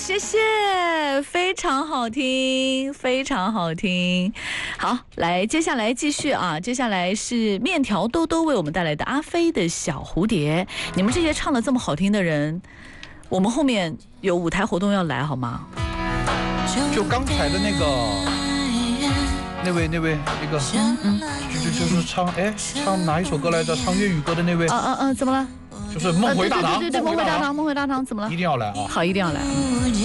谢谢，非常好听，非常好听。好，来，接下来继续啊，接下来是面条兜兜为我们带来的阿飞的小蝴蝶。你们这些唱得这么好听的人，我们后面有舞台活动要来好吗？ 就刚才的那位那个，就是唱哪一首歌来着？唱粤语歌的那位。 怎么了？ 就是梦回大堂。 对，梦回大堂，梦回大堂怎么了？ 一定要来啊！ 好，一定要来。